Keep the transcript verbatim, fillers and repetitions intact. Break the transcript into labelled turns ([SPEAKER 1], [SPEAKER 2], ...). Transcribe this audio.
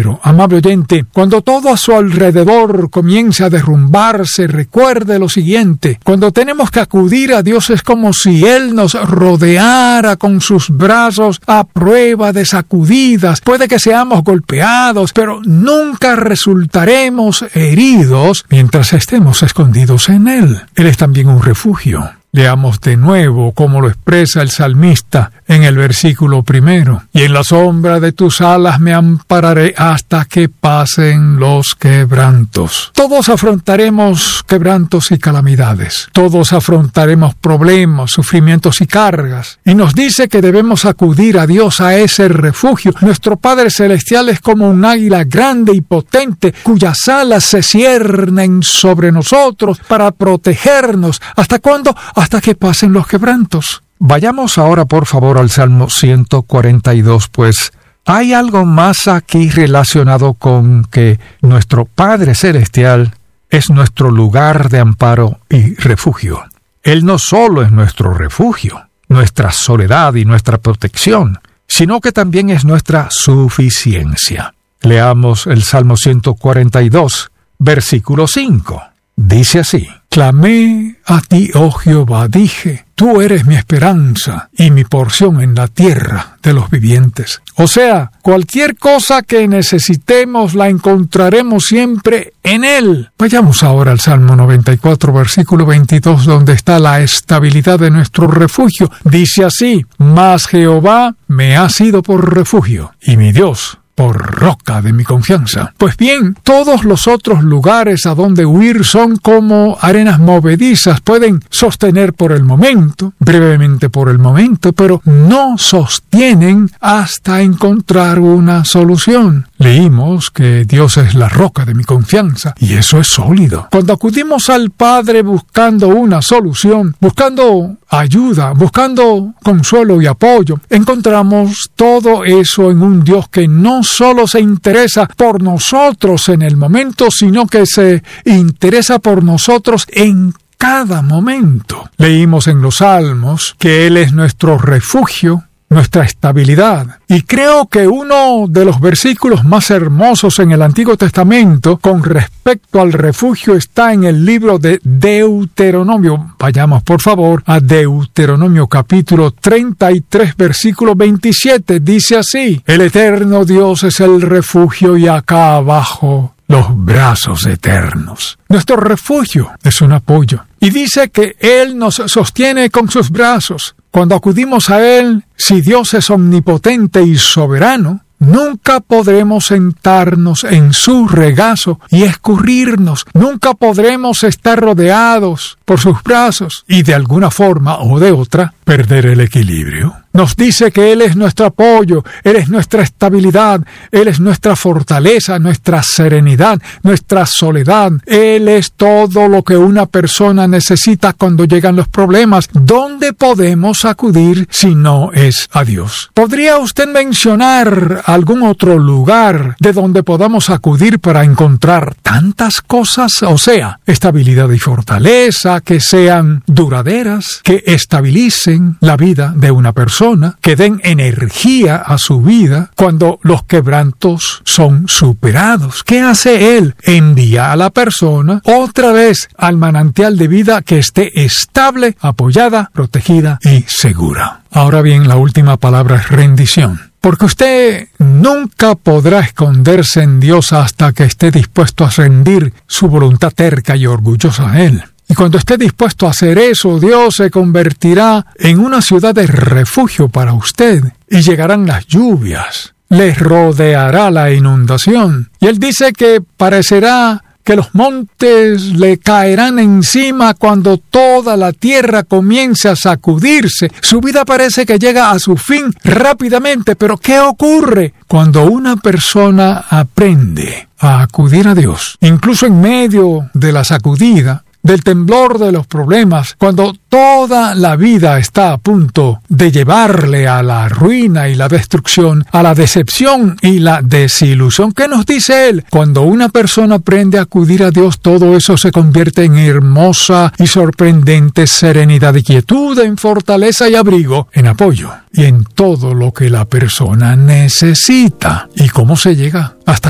[SPEAKER 1] Pero, amable oyente, cuando todo a su alrededor comienza a derrumbarse, recuerde lo siguiente: cuando tenemos que acudir a Dios es como si Él nos rodeara con sus brazos a prueba de sacudidas. Puede que seamos golpeados, pero nunca resultaremos heridos mientras estemos escondidos en Él. Él es también un refugio. Leamos de nuevo cómo lo expresa el salmista en el versículo primero. Y en la sombra de tus alas me ampararé hasta que pasen los quebrantos. Todos afrontaremos quebrantos y calamidades. Todos afrontaremos problemas, sufrimientos y cargas. Y nos dice que debemos acudir a Dios, a ese refugio. Nuestro Padre Celestial es como un águila grande y potente, cuyas alas se ciernen sobre nosotros para protegernos. ¿Hasta cuándo? Hasta que pasen los quebrantos. Vayamos ahora, por favor, al Salmo ciento cuarenta y dos, pues hay algo más aquí relacionado con que nuestro Padre Celestial es nuestro lugar de amparo y refugio. Él no solo es nuestro refugio, nuestra soledad y nuestra protección, sino que también es nuestra suficiencia. Leamos el Salmo ciento cuarenta y dos, versículo cinco. Dice así: Clamé a ti, oh Jehová, dije, tú eres mi esperanza y mi porción en la tierra de los vivientes. O sea, cualquier cosa que necesitemos la encontraremos siempre en Él. Vayamos ahora al Salmo noventa y cuatro, versículo veintidós, donde está la estabilidad de nuestro refugio. Dice así: Mas Jehová me ha sido por refugio, y mi Dios por roca de mi confianza. Pues bien, todos los otros lugares a donde huir son como arenas movedizas. Pueden sostener por el momento, brevemente por el momento, pero no sostienen hasta encontrar una solución. Leímos que Dios es la roca de mi confianza, y eso es sólido. Cuando acudimos al Padre buscando una solución, buscando ayuda, buscando consuelo y apoyo, encontramos todo eso en un Dios que no solo se interesa por nosotros en el momento, sino que se interesa por nosotros en cada momento. Leímos en los Salmos que Él es nuestro refugio, nuestra estabilidad. Y creo que uno de los versículos más hermosos en el Antiguo Testamento con respecto al refugio está en el libro de Deuteronomio. Vayamos, por favor, a Deuteronomio capítulo treinta y tres, versículo veintisiete. Dice así: El eterno Dios es el refugio y acá abajo los brazos eternos. Nuestro refugio es un apoyo. Y dice que Él nos sostiene con sus brazos. Cuando acudimos a Él, si Dios es omnipotente y soberano, nunca podremos sentarnos en su regazo y escurrirnos. Nunca podremos estar rodeados por sus brazos y de alguna forma o de otra perder el equilibrio. Nos dice que Él es nuestro apoyo, Él es nuestra estabilidad, Él es nuestra fortaleza, nuestra serenidad, nuestra soledad. Él es todo lo que una persona necesita cuando llegan los problemas. ¿Dónde podemos acudir si no es a Dios? ¿Podría usted mencionar algún otro lugar de donde podamos acudir para encontrar tantas cosas? O sea, estabilidad y fortaleza que sean duraderas, que estabilicen la vida de una persona, que den energía a su vida cuando los quebrantos son superados. ¿Qué hace Él? Envía a la persona otra vez al manantial de vida que esté estable, apoyada, protegida y segura. Ahora bien, la última palabra es rendición. Porque usted nunca podrá esconderse en Dios hasta que esté dispuesto a rendir su voluntad terca y orgullosa a Él. Y cuando esté dispuesto a hacer eso, Dios se convertirá en una ciudad de refugio para usted. Y llegarán las lluvias, les rodeará la inundación. Y Él dice que parecerá que los montes le caerán encima cuando toda la tierra comience a sacudirse. Su vida parece que llega a su fin rápidamente, pero ¿qué ocurre cuando una persona aprende a acudir a Dios? Incluso en medio de la sacudida, del temblor de los problemas, cuando toda la vida está a punto de llevarle a la ruina y la destrucción, a la decepción y la desilusión. ¿Qué nos dice Él? Cuando una persona aprende a acudir a Dios, todo eso se convierte en hermosa y sorprendente serenidad y quietud, en fortaleza y abrigo, en apoyo y en todo lo que la persona necesita. ¿Y cómo se llega hasta